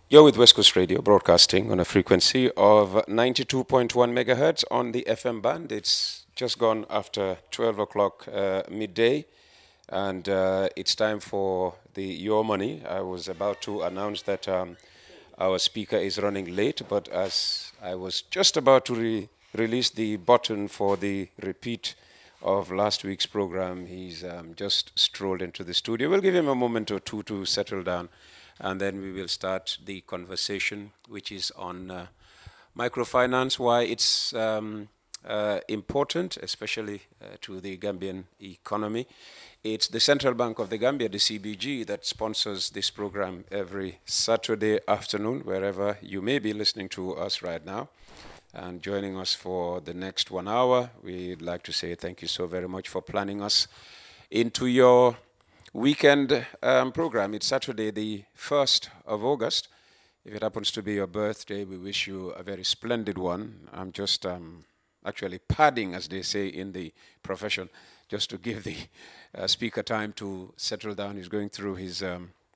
You're with West Coast Radio, broadcasting on a frequency of 92.1 megahertz on the FM band. It's just gone after 12 o'clock midday, and it's time for the Your Money. I was about to announce that our speaker is running late, but as I was just about to release the button for the repeat of last week's program, he's just strolled into the studio. We'll give him a moment or two to settle down, and then we will start the conversation, which is on microfinance, why it's important, especially to the Gambian economy. It's the Central Bank of the Gambia, the CBG, that sponsors this program every Saturday afternoon, wherever you may be listening to us right now. And joining us for the next 1 hour, we'd like to say thank you so very much for planning us into your weekend program. It's Saturday, the 1st of August. If it happens to be your birthday, we wish you a very splendid one. I'm just actually padding, as they say in the profession, just to give the speaker time to settle down. He's going through his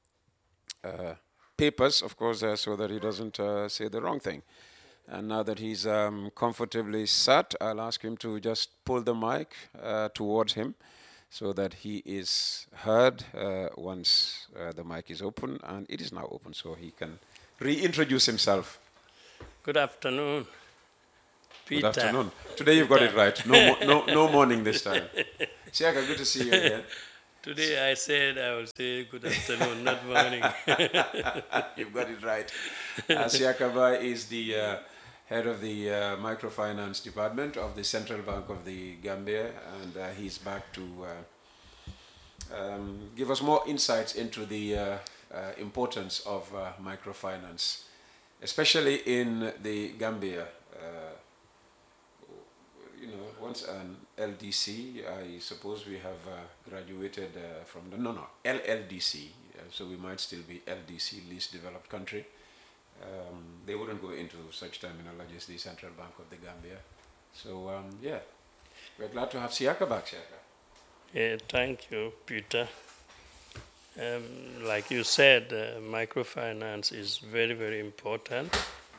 papers, of course, so that he doesn't say the wrong thing. And now that he's comfortably sat, I'll ask him to just pull the mic towards him so that he is heard once the mic is open. And it is now open, so he can reintroduce himself. Good afternoon, Peter. Good afternoon. Today you've got it right. No morning this time. Siaka, good to see you again. Today I said I will say good afternoon, not morning. You've got it right. Siaka Bai is the head of the microfinance department of the Central Bank of the Gambia, and he's back to give us more insights into the importance of microfinance, especially in the Gambia. Once an LDC, I suppose we have graduated from the LLDC, so we might still be LDC, least developed country. They wouldn't go into such terminology as the Central Bank of the Gambia. So, yeah, we're glad to have Siaka back, Siaka. Yeah, thank you, Peter. Like you said, microfinance is very, very important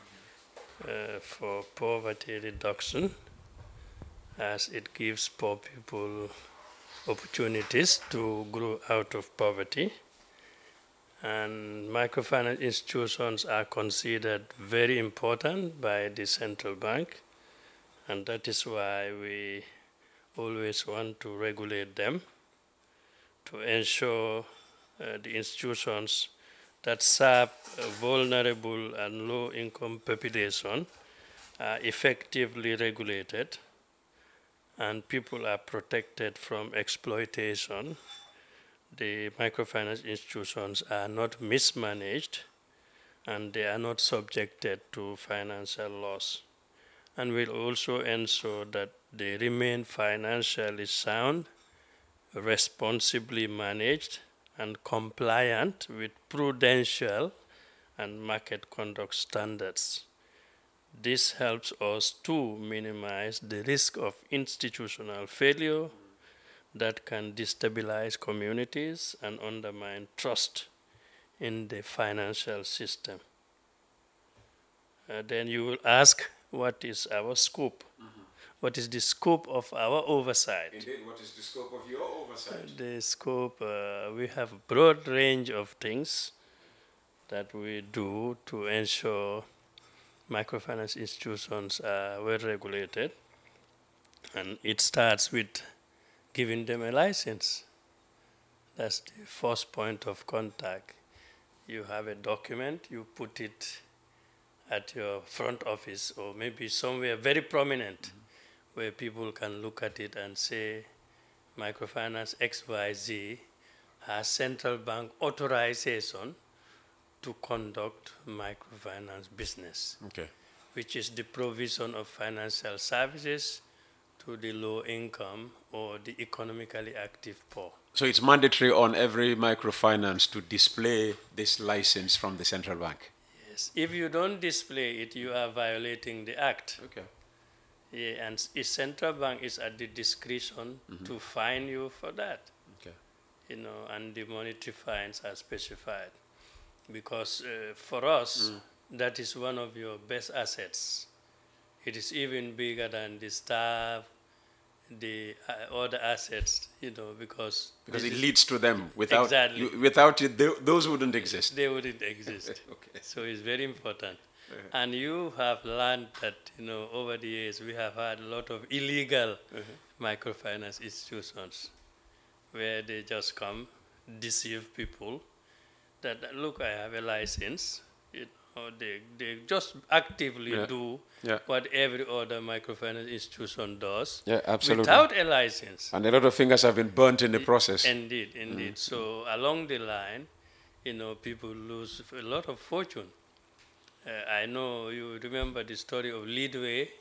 for poverty reduction, as it gives poor people opportunities to grow out of poverty. And microfinance institutions are considered very important by the central bank, and that is why we always want to regulate them to ensure the institutions that serve vulnerable and low-income population are effectively regulated and people are protected from exploitation. The microfinance institutions are not mismanaged and they are not subjected to financial loss, and will also ensure that they remain financially sound, responsibly managed, and compliant with prudential and market conduct standards. This helps us to minimize the risk of institutional failure that can destabilize communities and undermine trust in the financial system. Then you will ask, what is our scope? What is the scope of our oversight? Indeed, what is the scope of your oversight? The scope, we have a broad range of things that we do to ensure microfinance institutions are well regulated. And it starts with giving them a license. That's the first point of contact. You have a document, you put it at your front office or maybe somewhere very prominent where people can look at it and say, microfinance XYZ has central bank authorization to conduct microfinance business, which is the provision of financial services to the low income or the economically active poor. So it's mandatory on every microfinance to display this license from the central bank? Yes. If you don't display it, you are violating the act. Okay. Yeah, and the central bank is at the discretion to fine you for that. Okay. And the monetary fines are specified. because for us, that is one of your best assets. It is even bigger than the staff, the other assets, because it leads to them. Without exactly. without it, those wouldn't exist. They wouldn't exist. Okay. So it's very important. And you have learned that, over the years, we have had a lot of illegal microfinance institutions where they just come, deceive people that, look, I have a license. They just actively do what every other microfinance institution does without a license. And a lot of fingers have been burnt in the process. Indeed. So along the line, people lose a lot of fortune. I know you remember the story of Leadway,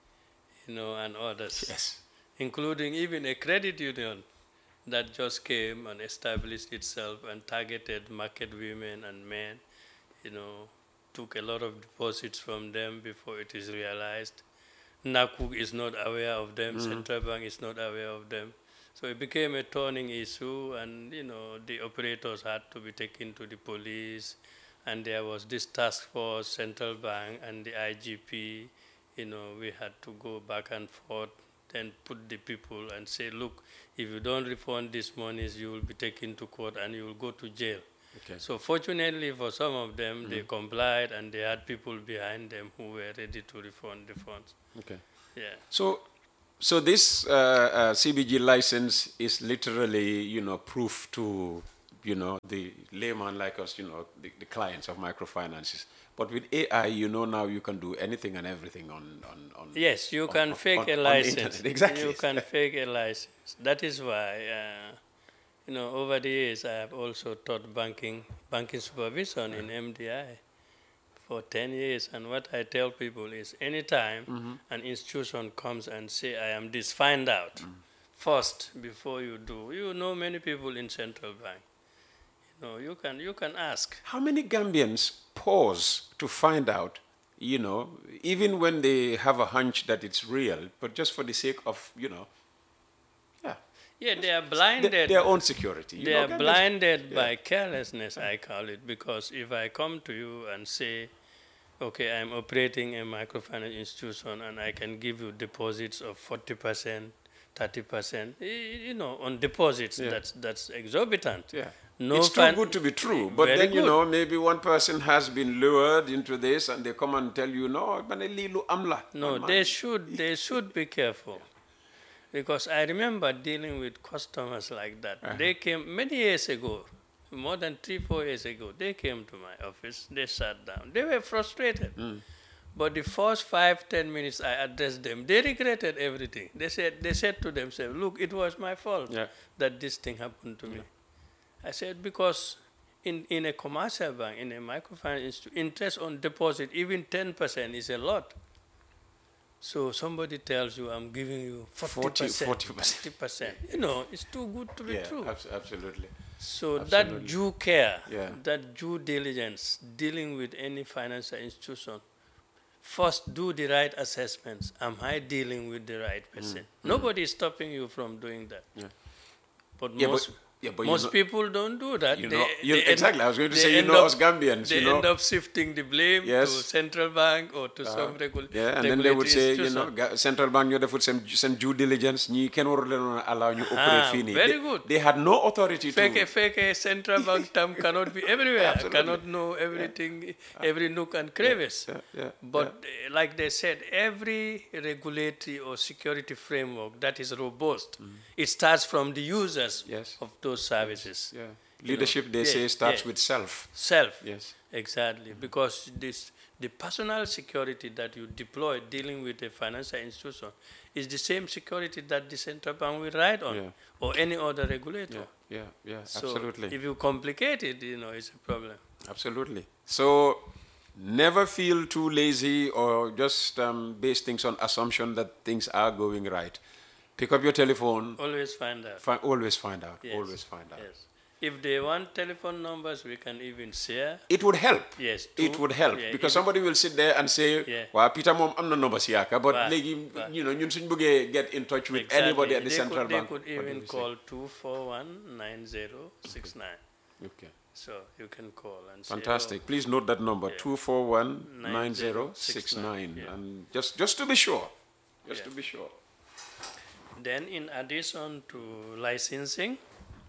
and others. Yes. Including even a credit union that just came and established itself and targeted market women and men, took a lot of deposits from them before it is realized. NACUG is not aware of them, Central Bank is not aware of them. So it became a turning issue, and the operators had to be taken to the police, and there was this task force, Central Bank and the IGP. We had to go back and forth, then put the people and say, look, if you don't refund these monies, you will be taken to court and you will go to jail. Okay. So fortunately for some of them, they complied, and they had people behind them who were ready to refund the funds. Okay. Yeah. So this CBG license is literally, proof to, the layman like us, the clients of microfinances. But with AI, now you can do anything and everything on yes, you can fake a license. Exactly. You can fake a license. That is why, over the years, I have also taught banking supervision in MDI for 10 years. And what I tell people is, anytime an institution comes and say, I am this, find out first before you do. Many people in Central Bank. You can ask. How many Gambians pause to find out, even when they have a hunch that it's real, but just for the sake of, Yeah, they are blinded. Their own security. They are blinded by carelessness, I call it, because if I come to you and say, okay, I'm operating a microfinance institution and I can give you deposits of 40%, 30%, on deposits, that's exorbitant. Yeah. No, it's too good to be true. But then, good. Maybe one person has been lured into this and they come and tell you, no, amla. No, they should be careful. Because I remember dealing with customers like that. They came many years ago, more than 3-4 years ago, they came to my office, they sat down. They were frustrated. But the first 5-10 minutes I addressed them, they regretted everything. They said to themselves, look, it was my fault that this thing happened to me. I said, because in a commercial bank, in a microfinance institute, interest on deposit, even 10% is a lot. So somebody tells you, I'm giving you 40%, 50%. It's too good to be true. Absolutely. So that due care, that due diligence, dealing with any financial institution, first do the right assessments. Am I dealing with the right person? Nobody is stopping you from doing that. Yeah. But most people don't do that. Exactly. I was going to say, us Gambians. They end up shifting the blame to Central Bank or to some regulatory and then they would say, Central Bank, you put some due diligence. You can allow you operate fini. Very good. They had no authority to. Fake a Central Bank term cannot be everywhere. Cannot know everything, every nook and crevice. But like they said, every regulatory or security framework that is robust, it starts from the users of those services. Yeah. Leadership, they say, starts with self. Self. Yes. Exactly. Because the personal security that you deploy dealing with a financial institution is the same security that the central bank will ride on or any other regulator. Yeah, so absolutely. If you complicate it, it's a problem. Absolutely. So never feel too lazy or just base things on assumption that things are going right. Pick up your telephone. Always find out. Always find out. Yes. Always find out. Yes. If they want telephone numbers, we can even share. It would help. Yes. It would help because somebody will sit there and say, "Well, Peter, mom, I'm not number siaka." But ñun suñ bëggee get in touch with anybody at the central bank. They could even call 241-9069. Okay. So you can call and Fantastic. say, oh, Please note that number, yeah. 241-9069. Yeah. And just to be sure. Just Yeah. to be sure. Then in addition to licensing,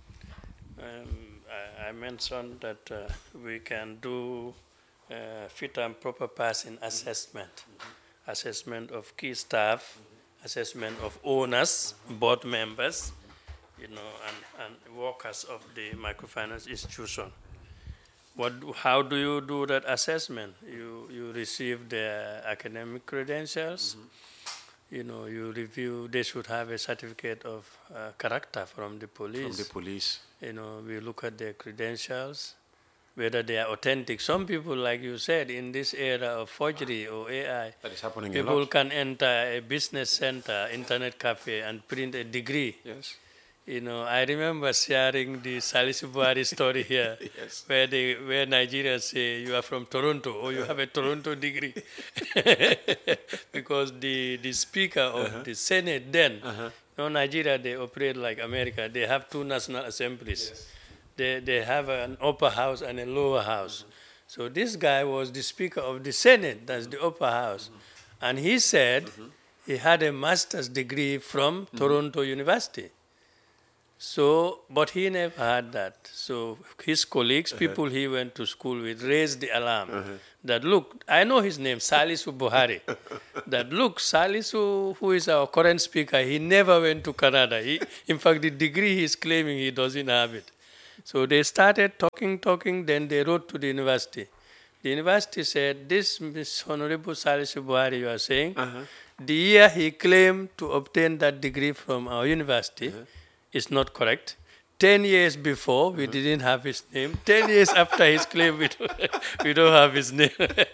I mentioned that we can do fit and proper passing assessment, assessment of key staff, assessment of owners, board members, and workers of the microfinance institution. How do you do that assessment? You receive their academic credentials. You review. They should have a certificate of character from the police. From the police. We look at their credentials, whether they are authentic. Some people, like you said, in this era of forgery or AI, that is happening a people lot. can enter a business center, internet cafe, and print a degree. Yes. I remember sharing the Salisu Buhari story here, Yes. where Nigerians say you are from Toronto or you have a Toronto degree, because the speaker of the Senate then, Nigeria, they operate like America. They have two national assemblies. Yes. They have an upper house and a lower house. So this guy was the speaker of the Senate, that's the upper house, and he said he had a master's degree from Toronto University. So, but he never had that. So his colleagues, people he went to school with, raised the alarm that, look, I know his name, Salisu Buhari, that, look, Salisu, who is our current speaker, he never went to Canada. In fact, the degree he's claiming, he doesn't have it. So they started talking, then they wrote to the university. The university said, this Honorable Salisu Buhari you are saying, the year he claimed to obtain that degree from our university, is not correct. 10 years before, we didn't have his name. 10 years after his claim, we don't have his name.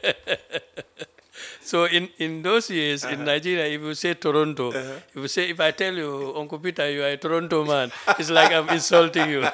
So in those years, in Nigeria, if you say Toronto, if I tell you, Uncle Peter, you are a Toronto man, it's like I'm insulting you.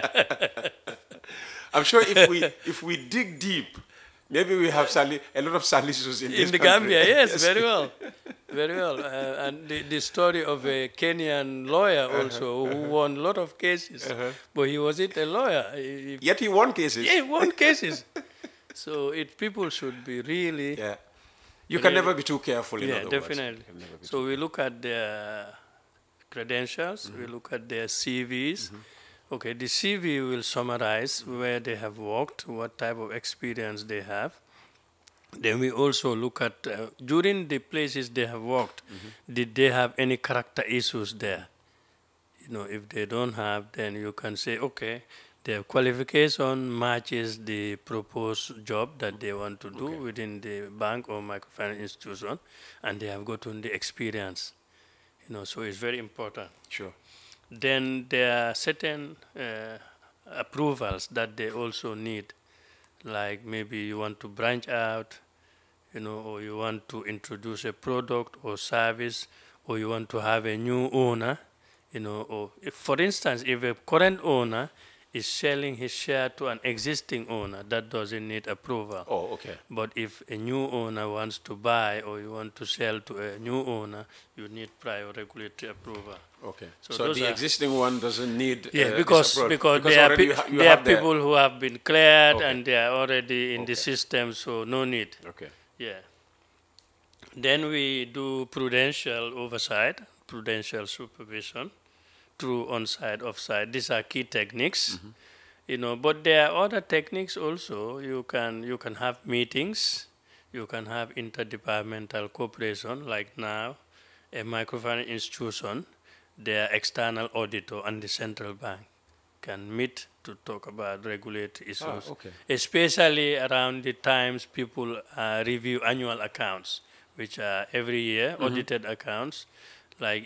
I'm sure if we dig deep, maybe we have a lot of Salisus in this the country. Gambia, yes, very well. Very well. And the story of a Kenyan lawyer also who won a lot of cases. But he wasn't a lawyer. Yet he won cases. Yeah, he won cases. So people should be really... Yeah. You can never be too careful, in other definitely. words. So we look at their credentials, we look at their CVs. Okay, the CV will summarize where they have worked, what type of experience they have. Then we also look at, during the places they have worked, did they have any character issues there? If they don't have, then you can say, okay, their qualification matches the proposed job that they want to do within the bank or microfinance institution, and they have gotten the experience. So it's very important. Sure. Then there are certain approvals that they also need, like maybe you want to branch out, or you want to introduce a product or service, or you want to have a new owner, or if, for instance, if a current owner is selling his share to an existing owner, that doesn't need approval. Oh, okay. But if a new owner wants to buy or you want to sell to a new owner, you need prior regulatory approval. Okay. So the existing one doesn't need because there are people who have been cleared and they are already in the system, so no need. Okay. Yeah. Then we do prudential oversight, prudential supervision, through on-site, off-site. These are key techniques, but there are other techniques also. You can have meetings, you can have interdepartmental cooperation, like now, a microfinance institution, their external auditor and the central bank can meet to talk about regulatory issues, especially around the times people review annual accounts, which are every year, audited accounts, like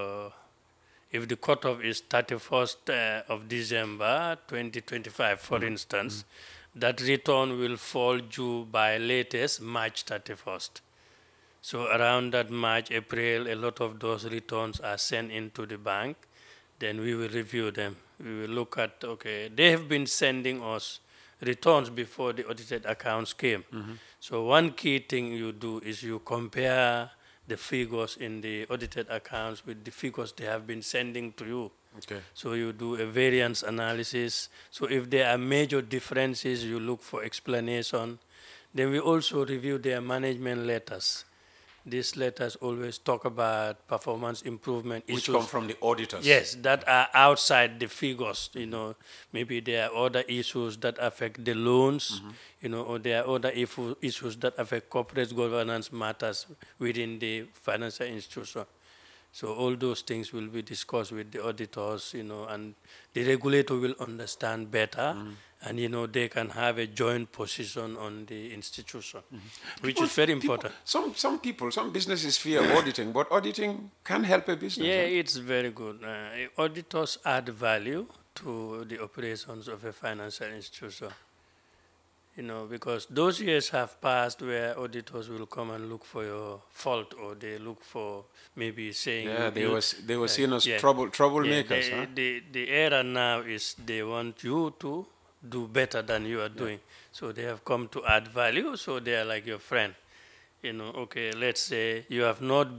if the cutoff is 31st of December 2025, for instance, that return will fall due by latest March 31st. So around that March, April, a lot of those returns are sent into the bank. Then we will review them. We will look at, they have been sending us returns before the audited accounts came. So one key thing you do is you compare the figures in the audited accounts with the figures they have been sending to you. Okay. So you do a variance analysis. So if there are major differences, you look for explanation. Then we also review their management letters. These letters always talk about performance improvement issues. Which come from the auditors. Yes, that are outside the figures. You know, maybe there are other issues that affect the loans. You know, or there are other issues that affect corporate governance matters within the financial institution. So all those things will be discussed with the auditors, you know, and the regulator will understand better, and you know they can have a joint position on the institution, which is very important. Some businesses fear auditing, but auditing can help a business. Yeah, Huh? it's very good. Auditors add value to the operations of a financial institution. You know, because those years have passed where auditors will come and look for your fault, or they look for maybe saying Yeah, they were seen as troublemakers. Huh? The era now is they want you to do better than you are doing. So they have come to add value. So they are like your friend. You know, okay, let's say you have not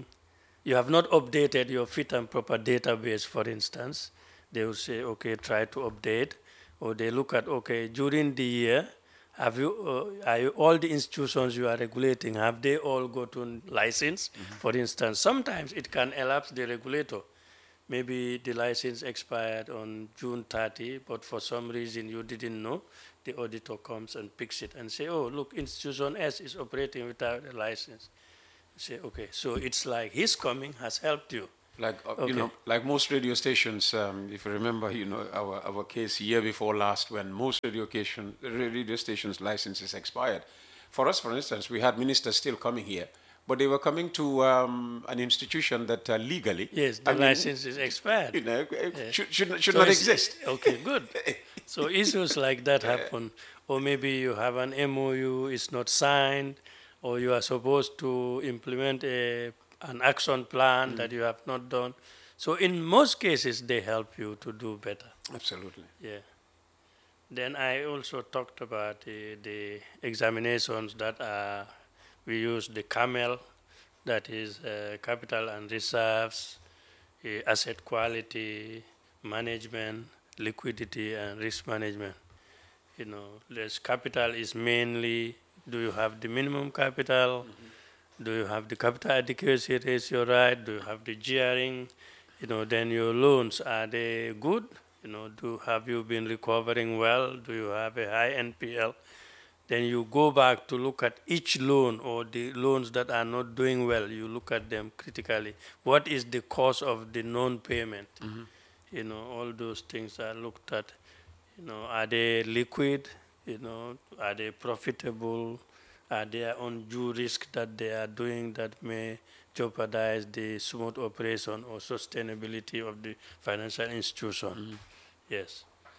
updated your fit and proper database, for instance. They will say, okay, try to update, or they look at, okay, during the year, have you, all the institutions you are regulating, have they all gotten license? For instance, sometimes it can elapse the regulator. Maybe the license expired on June 30, but for some reason you didn't know. The auditor comes and picks it and say, oh, look, institution S is operating without a license. You say, okay, so it's like his coming has helped you. Like you know, like most radio stations, if you remember, you know, our case year before last, when most radio stations' licenses expired. For us, for instance, we had ministers still coming here, but they were coming to an institution that legally, yes, the license is expired. You know, should not exist. Okay, good. So issues like that happen, or maybe you have an MOU, it's not signed, or you are supposed to implement an action plan that you have not done. So in most cases, they help you to do better. Absolutely. Yeah. Then I also talked about the examinations that we use the CAMEL, that is capital and reserves, asset quality, management, liquidity, and risk management. You know, this capital is mainly, do you have the minimum capital? Do you have the capital adequacy ratio right? Do you have the gearing? You know, then your loans, are they good? You know, have you been recovering well? Do you have a high NPL? Then you go back to look at each loan, or the loans that are not doing well. You look at them critically. What is the cause of the non-payment? You know, all those things are looked at. You know, are they liquid? You know, are they profitable? Are there undue risk that they are doing that may jeopardize the smooth operation or sustainability of the financial institution? Yes.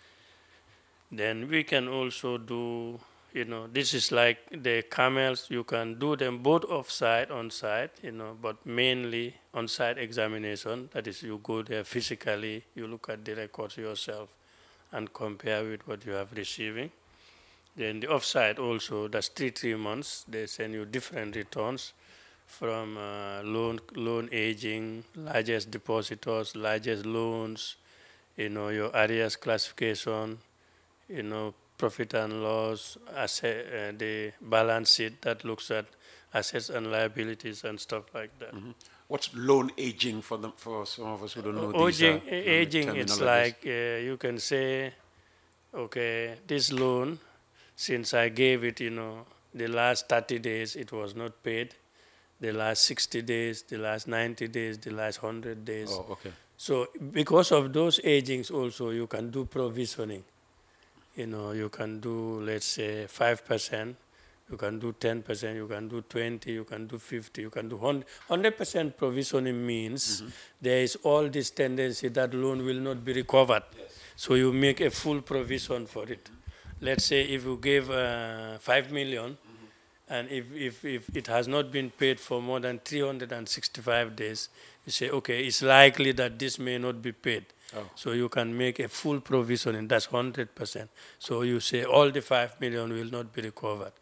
Then we can also do, you know, this is like the CAMELs, you can do them both off-site, on-site, you know, but mainly on-site examination. That is, you go there physically, you look at the records yourself and compare with what you have receiving. Then the offsite also, that's 3 months. They send you different returns from loan aging, largest depositors, largest loans, you know, your areas classification, you know, profit and loss, asset, the balance sheet that looks at assets and liabilities and stuff like that. What's loan aging for some of us who don't know Aging, it's like you can say, okay, this loan, since I gave it, you know, the last 30 days, it was not paid. The last 60 days, the last 90 days, the last 100 days. Oh, okay. So because of those agings also, you can do provisioning. You know, you can do, let's say, 5%, you can do 10%, you can do 20, you can do 50, you can do 100% provisioning means there is all this tendency that loan will not be recovered. Yes. So you make a full provision for it. Let's say if you give 5 million, and if it has not been paid for more than 365 days, you say, okay, it's likely that this may not be paid. Oh. So you can make a full provision, and that's 100%. So you say all the 5 million will not be recovered. Oh, okay.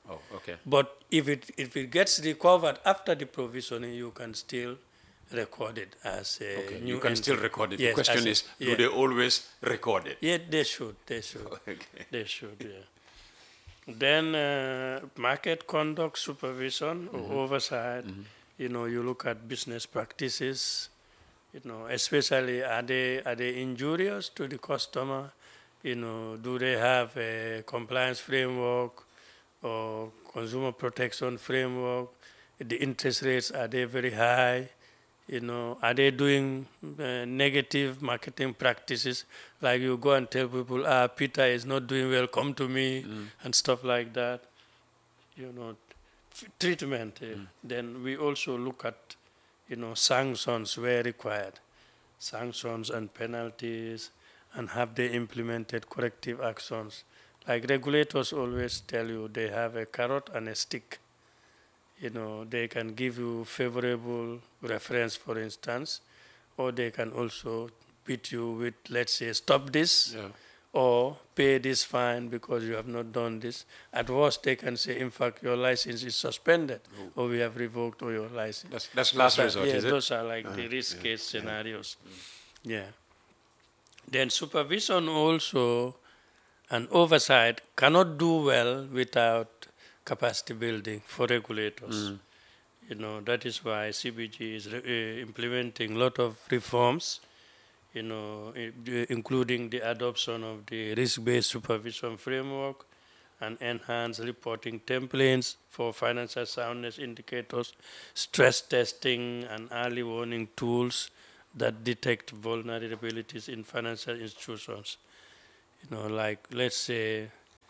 Okay. But if it gets recovered after the provisioning, you can still record it as a Okay, new you can still entity. record it. Yes, The question is, do they always record it? Yeah, they should. They should. Okay. They should. Yeah. Then market conduct supervision or oversight. You know, you look at business practices. You know, especially are they injurious to the customer? You know, do they have a compliance framework or consumer protection framework? The interest rates, are they very high? You know, are they doing negative marketing practices? Like you go and tell people, Peter is not doing well, come to me, and stuff like that. You know, treatment. Then we also look at, you know, sanctions where required, sanctions and penalties, and have they implemented corrective actions. Like regulators always tell you, they have a carrot and a stick. You know, they can give you favorable reference, for instance, or they can also beat you with, let's say, stop this, or pay this fine because you have not done this. At worst, they can say, in fact, your license is suspended, or we have revoked all your license. That's last resort, yeah, is it? those are like the risk case scenarios. Yeah. Then supervision also and oversight cannot do well without capacity building for regulators. You know, that is why CBG is implementing a lot of reforms, you know, including the adoption of the risk-based supervision framework and enhanced reporting templates for financial soundness indicators, stress testing and early warning tools that detect vulnerabilities in financial institutions. You know, like, let's say,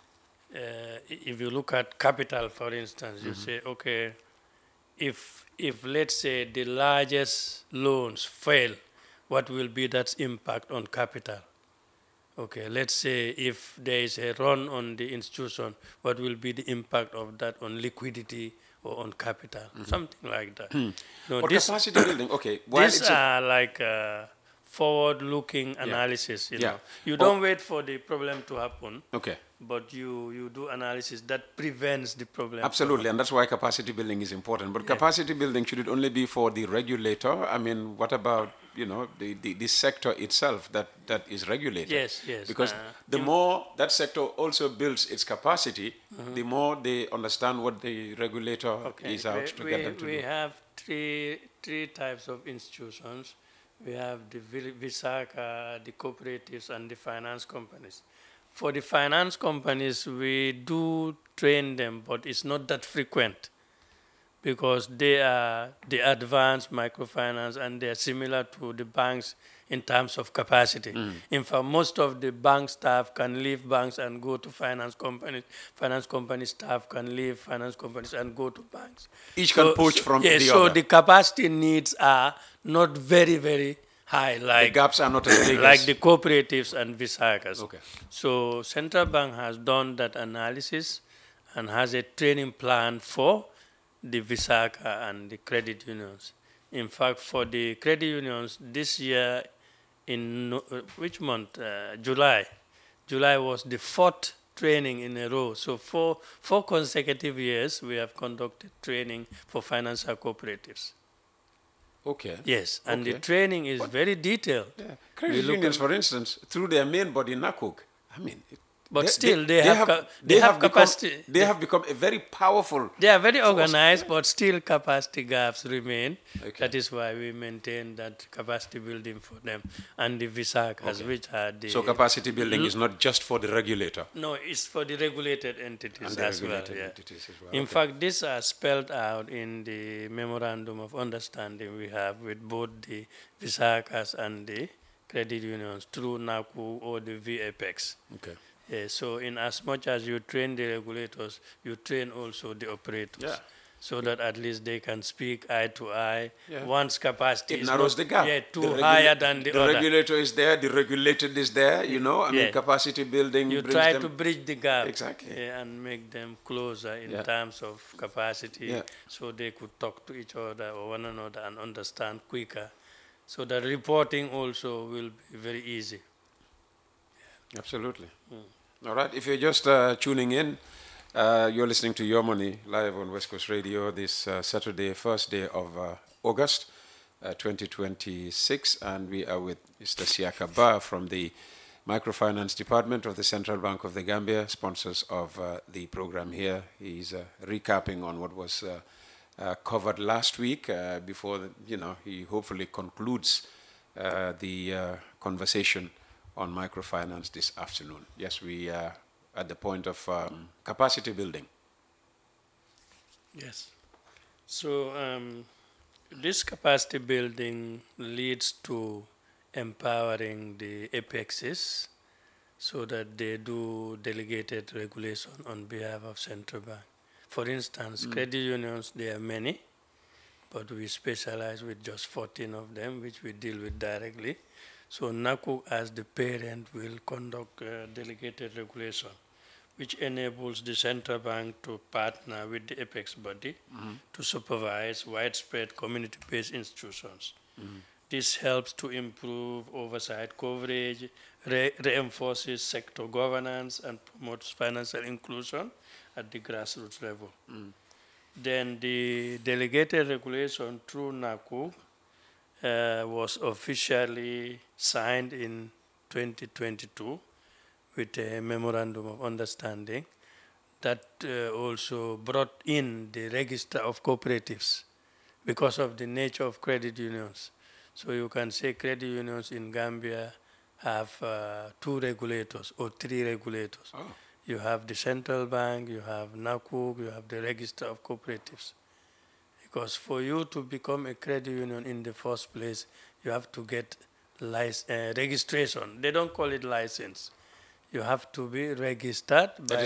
if you look at capital, for instance, you say, okay, if let's say the largest loans fail, what will be that impact on capital? Okay, let's say if there is a run on the institution, what will be the impact of that on liquidity or on capital? Something like that. No, Or this, capacity building, okay. While these it's a, are like forward-looking analysis. You Yeah. know, you don't wait for the problem to happen, okay. but you do analysis that prevents the problem. Absolutely, and that's why capacity building is important. But capacity building, should it only be for the regulator? I mean, what about, you know, the sector itself that is regulated? Yes, yes. Because the more that sector also builds its capacity, the more they understand what the regulator is out to get them to we do. have three types of institutions. We have the Visaka, the cooperatives, and the finance companies. For the finance companies, we do train them, but it's not that frequent because they are the advanced microfinance and they are similar to the banks in terms of capacity. In fact, most of the bank staff can leave banks and go to finance companies. Finance company staff can leave finance companies and go to banks. Each can poach from the so other. the capacity needs are not very, very high, like The gaps are not as big like as... the cooperatives and Visakas. Okay. So Central Bank has done that analysis and has a training plan for the Visaka and the credit unions. In fact, for the credit unions this year, in which month? July. July was the fourth training in a row. So four consecutive years, we have conducted training for financial cooperatives. Okay. Yes, and the training is very detailed. Yeah. Credit unions, for instance, through their main body, NACOG, I mean... But they have capacity. They have become a very powerful... They are very organized, but still capacity gaps remain. Okay. That is why we maintain that capacity building for them. And the Visakas, which are the... So capacity building is not just for the regulator? No, it's for the regulated entities as well. Yeah. In fact, these are spelled out in the memorandum of understanding we have with both the Visakas and the credit unions through NACU or the VAPEX. Okay. So in as much as you train the regulators, you train also the operators. Yeah. So that at least they can speak eye to eye. Yeah. Once capacity is narrows the gap. Too higher than the other. The regulator is there, the regulated is there, you know. I mean, capacity building you brings try them... to bridge the gap. Exactly. And make them closer in terms of capacity so they could talk to each other or one another and understand quicker. So the reporting also will be very easy. Absolutely. All right, if you're just tuning in, You're listening to Your Money live on West Coast Radio this Saturday, first day of August 2026, and we are with Mr. Siaka Ba from the Microfinance Department of the Central Bank of the Gambia, sponsors of the program here. He's recapping on what was covered last week before he hopefully concludes the conversation on microfinance this afternoon. Yes, we are at the point of capacity building. Yes. So this capacity building leads to empowering the apexes so that they do delegated regulation on behalf of central bank. For instance, credit unions, there are many, but we specialize with just 14 of them, which we deal with directly. So NACU, as the parent, will conduct delegated regulation, which enables the central bank to partner with the apex body to supervise widespread community-based institutions. This helps to improve oversight coverage, reinforces sector governance, and promotes financial inclusion at the grassroots level. Then the delegated regulation through NACU was officially signed in 2022 with a memorandum of understanding that also brought in the register of cooperatives because of the nature of credit unions. So you can say credit unions in Gambia have 2 regulators or 3 regulators. Oh. You have the central bank, you have NACU, you have the register of cooperatives. Because for you to become a credit union in the first place, you have to get registration. They don't call it license. You have to be registered by